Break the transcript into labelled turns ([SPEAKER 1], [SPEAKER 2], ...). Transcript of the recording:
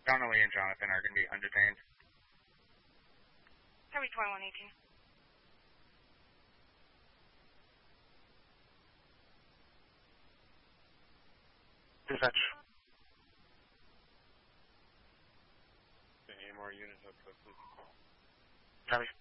[SPEAKER 1] Donnelly and Jonathan are going to be undetained.
[SPEAKER 2] Heavy 2118.
[SPEAKER 1] Dispatch.
[SPEAKER 3] Any more units up, please?
[SPEAKER 1] Copy.